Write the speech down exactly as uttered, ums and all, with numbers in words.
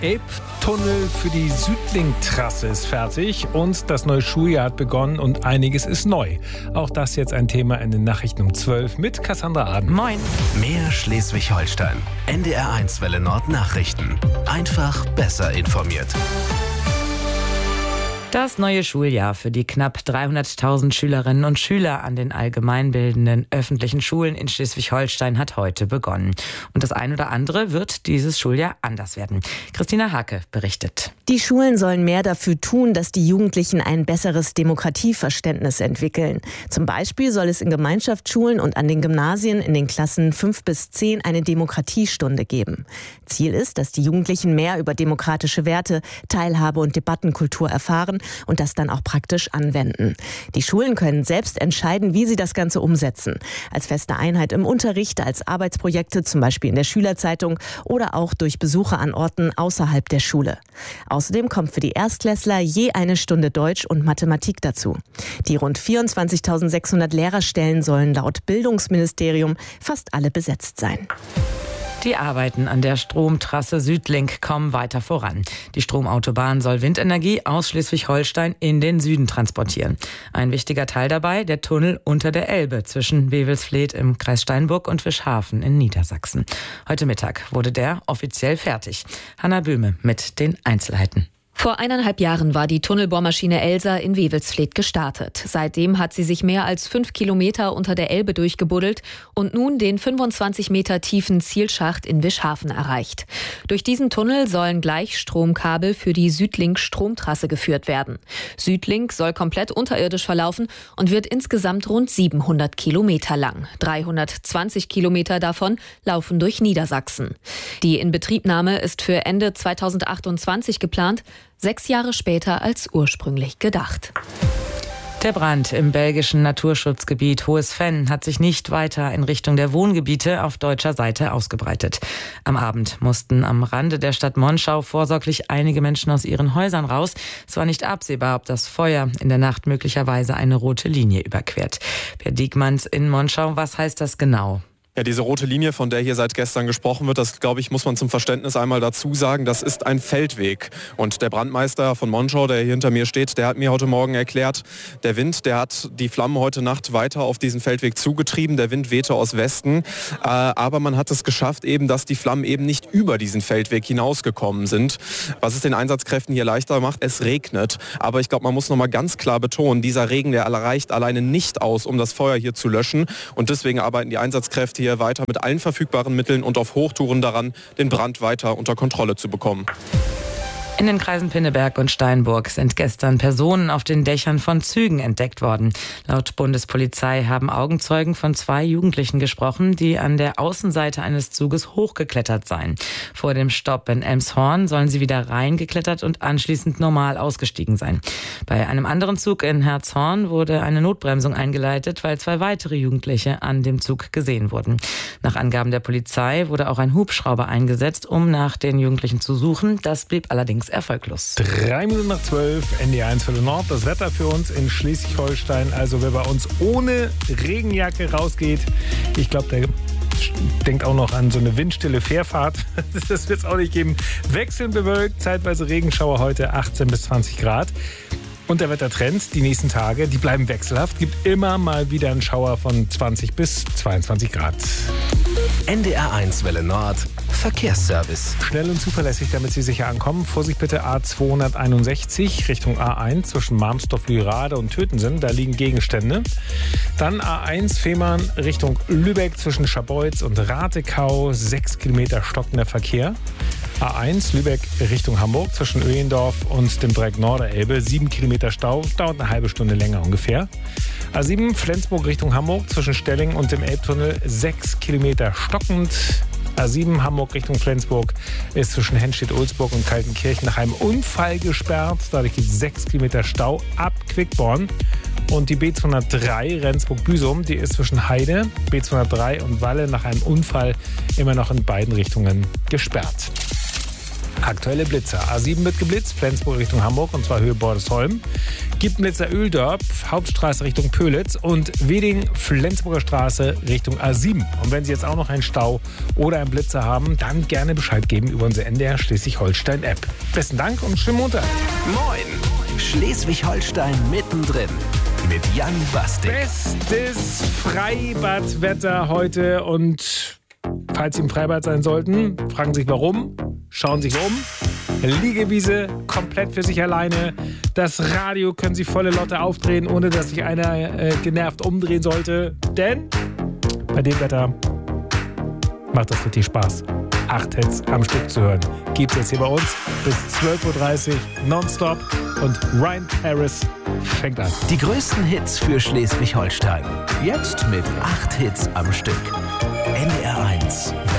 Elbtunnel für die Südlink-Trasse ist fertig und das neue Schuljahr hat begonnen und einiges ist neu. Auch das jetzt ein Thema in den Nachrichten um zwölf mit Cassandra Aden. Moin. Mehr Schleswig-Holstein. N D R eins Welle Nord Nachrichten. Einfach besser informiert. Das neue Schuljahr für die knapp dreihunderttausend Schülerinnen und Schüler an den allgemeinbildenden öffentlichen Schulen in Schleswig-Holstein hat heute begonnen. Und das ein oder andere wird dieses Schuljahr anders werden. Christina Hake berichtet. Die Schulen sollen mehr dafür tun, dass die Jugendlichen ein besseres Demokratieverständnis entwickeln. Zum Beispiel soll es in Gemeinschaftsschulen und an den Gymnasien in den Klassen fünf bis zehn eine Demokratiestunde geben. Ziel ist, dass die Jugendlichen mehr über demokratische Werte, Teilhabe und Debattenkultur erfahren und das dann auch praktisch anwenden. Die Schulen können selbst entscheiden, wie sie das Ganze umsetzen. Als feste Einheit im Unterricht, als Arbeitsprojekte, zum Beispiel in der Schülerzeitung oder auch durch Besuche an Orten außerhalb der Schule. Außerdem kommt für die Erstklässler je eine Stunde Deutsch und Mathematik dazu. Die rund vierundzwanzigtausendsechshundert Lehrerstellen sollen laut Bildungsministerium fast alle besetzt sein. Die Arbeiten an der Stromtrasse Südlink kommen weiter voran. Die Stromautobahn soll Windenergie aus Schleswig-Holstein in den Süden transportieren. Ein wichtiger Teil dabei, der Tunnel unter der Elbe zwischen Wewelsfleth im Kreis Steinburg und Wischhafen in Niedersachsen. Heute Mittag wurde der offiziell fertig. Hanna Böhme mit den Einzelheiten. Vor eineinhalb Jahren war die Tunnelbohrmaschine Elsa in Wewelsfleth gestartet. Seitdem hat sie sich mehr als fünf Kilometer unter der Elbe durchgebuddelt und nun den fünfundzwanzig Meter tiefen Zielschacht in Wischhafen erreicht. Durch diesen Tunnel sollen Gleichstromkabel für die Südlink-Stromtrasse geführt werden. Südlink soll komplett unterirdisch verlaufen und wird insgesamt rund siebenhundert Kilometer lang. dreihundertzwanzig Kilometer davon laufen durch Niedersachsen. Die Inbetriebnahme ist für Ende zweitausendachtundzwanzig geplant, sechs Jahre später als ursprünglich gedacht. Der Brand im belgischen Naturschutzgebiet Hohes Venn hat sich nicht weiter in Richtung der Wohngebiete auf deutscher Seite ausgebreitet. Am Abend mussten am Rande der Stadt Monschau vorsorglich einige Menschen aus ihren Häusern raus. Es war nicht absehbar, ob das Feuer in der Nacht möglicherweise eine rote Linie überquert. Per Diekmanns in Monschau, was heißt das genau? Ja, diese rote Linie, von der hier seit gestern gesprochen wird, das, glaube ich, muss man zum Verständnis einmal dazu sagen, das ist ein Feldweg. Und der Brandmeister von Monschau, der hier hinter mir steht, der hat mir heute Morgen erklärt, der Wind, der hat die Flammen heute Nacht weiter auf diesen Feldweg zugetrieben. Der Wind wehte aus Westen, äh, aber man hat es geschafft, eben, dass die Flammen eben nicht über diesen Feldweg hinausgekommen sind. Was es den Einsatzkräften hier leichter macht, es regnet. Aber ich glaube, man muss noch mal ganz klar betonen, dieser Regen, der reicht alleine nicht aus, um das Feuer hier zu löschen. Und deswegen arbeiten die Einsatzkräfte hier weiter mit allen verfügbaren Mitteln und auf Hochtouren daran, den Brand weiter unter Kontrolle zu bekommen. In den Kreisen Pinneberg und Steinburg sind gestern Personen auf den Dächern von Zügen entdeckt worden. Laut Bundespolizei haben Augenzeugen von zwei Jugendlichen gesprochen, die an der Außenseite eines Zuges hochgeklettert seien. Vor dem Stopp in Elmshorn sollen sie wieder reingeklettert und anschließend normal ausgestiegen sein. Bei einem anderen Zug in Herzhorn wurde eine Notbremsung eingeleitet, weil zwei weitere Jugendliche an dem Zug gesehen wurden. Nach Angaben der Polizei wurde auch ein Hubschrauber eingesetzt, um nach den Jugendlichen zu suchen. Das blieb allerdings erfolglos. Drei Minuten nach zwölf, N D R eins Welle Nord. Das Wetter für uns in Schleswig-Holstein. Also wer bei uns ohne Regenjacke rausgeht, ich glaube, der denkt auch noch an so eine windstille Fährfahrt. Das wird es auch nicht geben. Wechselnd bewölkt, zeitweise Regenschauer heute achtzehn bis zwanzig Grad. Und der Wettertrend, die nächsten Tage, die bleiben wechselhaft. Gibt immer mal wieder einen Schauer von zwanzig bis zweiundzwanzig Grad. N D R eins Welle Nord Verkehrsservice. Schnell und zuverlässig, damit Sie sicher ankommen. Vorsicht bitte A zweihunderteinundsechzig Richtung A eins zwischen Marmsdorf-Lührade und Tötensen. Da liegen Gegenstände. Dann A eins Fehmarn Richtung Lübeck zwischen Scharbeutz und Ratekau. Sechs Kilometer stockender Verkehr. A eins Lübeck Richtung Hamburg zwischen Öhendorf und dem Dreieck Norderelbe. Sieben Kilometer Stau, dauert eine halbe Stunde länger ungefähr. A sieben Flensburg Richtung Hamburg zwischen Stelling und dem Elbtunnel. Sechs Kilometer stockend. A sieben Hamburg Richtung Flensburg ist zwischen Henstedt-Ulzburg und Kaltenkirchen nach einem Unfall gesperrt. Dadurch gibt es sechs Kilometer Stau ab Quickborn. Und die B zweihundertdrei Rendsburg-Büsum, die ist zwischen Heide, B zweihundertdrei und Walle nach einem Unfall immer noch in beiden Richtungen gesperrt. Aktuelle Blitzer. A sieben wird geblitzt, Flensburg Richtung Hamburg und zwar Höhe Bordesholm. Gibt einen Blitzer Öldorp, Hauptstraße Richtung Pölitz und Weding, Flensburger Straße Richtung A sieben. Und wenn Sie jetzt auch noch einen Stau oder einen Blitzer haben, dann gerne Bescheid geben über unsere N D R Schleswig-Holstein-App. Besten Dank und schönen Montag. Moin! Schleswig-Holstein mittendrin mit Jan Bastik. Bestes Freibadwetter heute und falls Sie im Freibad sein sollten, fragen Sie sich warum, schauen Sie sich um. Liegewiese komplett für sich alleine. Das Radio können Sie volle Lotte aufdrehen, ohne dass sich einer äh, genervt umdrehen sollte. Denn bei dem Wetter macht das richtig Spaß. Acht Hits am Stück zu hören. Gibt's jetzt hier bei uns bis zwölf Uhr dreißig nonstop und Ryan Paris fängt an. Die größten Hits für Schleswig-Holstein. Jetzt mit acht Hits am Stück. N D R eins